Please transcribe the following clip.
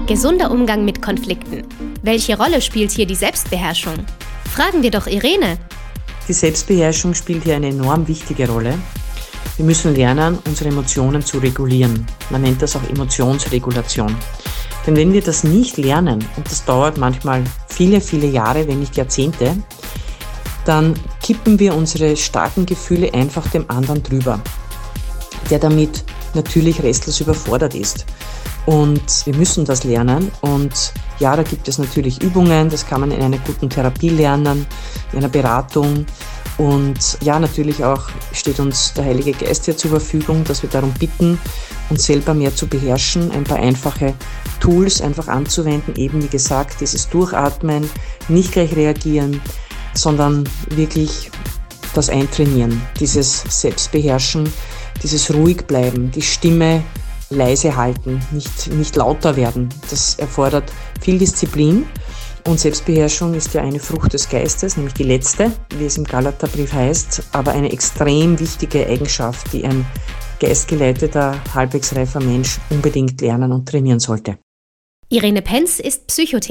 Gesunder Umgang mit Konflikten. Welche Rolle spielt hier die Selbstbeherrschung? Fragen wir doch Irene. Die Selbstbeherrschung spielt hier eine enorm wichtige Rolle. Wir müssen lernen, unsere Emotionen zu regulieren. Man nennt das auch Emotionsregulation. Denn wenn wir das nicht lernen, und das dauert manchmal viele, viele Jahre, wenn nicht Jahrzehnte, dann kippen wir unsere starken Gefühle einfach dem anderen drüber, der damit natürlich restlos überfordert ist. Und wir müssen das lernen. Und ja, da gibt es natürlich Übungen, das kann man in einer guten Therapie lernen, in einer Beratung. Und ja, natürlich auch steht uns der Heilige Geist hier zur Verfügung, dass wir darum bitten, uns selber mehr zu beherrschen, ein paar einfache Tools einfach anzuwenden, eben wie gesagt, dieses Durchatmen, nicht gleich reagieren, sondern wirklich das Eintrainieren, dieses Selbstbeherrschen, dieses ruhig bleiben, die Stimme leise halten, nicht lauter werden. Das erfordert viel Disziplin. Und Selbstbeherrschung ist ja eine Frucht des Geistes, nämlich die letzte, wie es im Galaterbrief heißt, aber eine extrem wichtige Eigenschaft, die ein geistgeleiteter, halbwegs reifer Mensch unbedingt lernen und trainieren sollte. Irene Penz ist Psychotherapeutin.